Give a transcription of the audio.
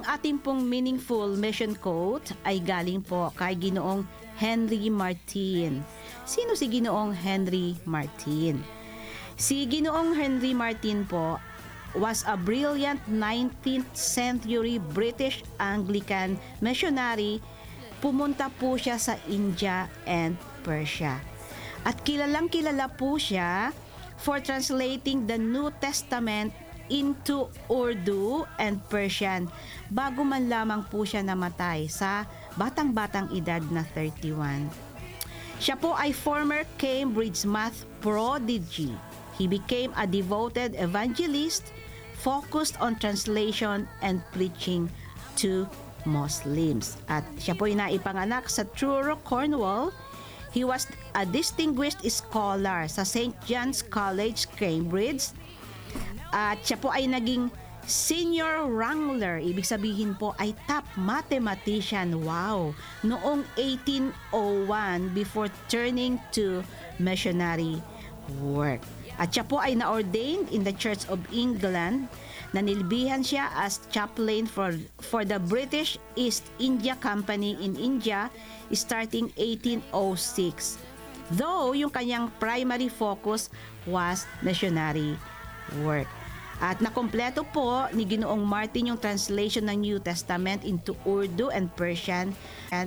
ating pong meaningful mission quote ay galing po kay Ginoong Henry Martin. Sino si Ginoong Henry Martin? Si Ginoong Henry Martin po was a brilliant 19th century British Anglican missionary. Pumunta po siya sa India and Persia. At kilalang kilala po siya for translating the New Testament into Urdu and Persian bago man lamang po siya namatay sa batang-batang edad na 31. Siya po ay former Cambridge math prodigy. He became a devoted evangelist focused on translation and preaching to Muslims. At siya po ay naipanganak sa Truro, Cornwall. He was a distinguished scholar sa St. John's College, Cambridge. At siya po ay naging senior wrangler, ibig sabihin po ay top mathematician, wow, noong 1801 before turning to missionary work. At siya po ay na-ordained in the Church of England. Nanilbihan siya as chaplain for the British East India Company in India starting 1806. Though yung kanyang primary focus was missionary work. At nakompleto po ni Ginoong Martin yung translation ng New Testament into Urdu and Persian.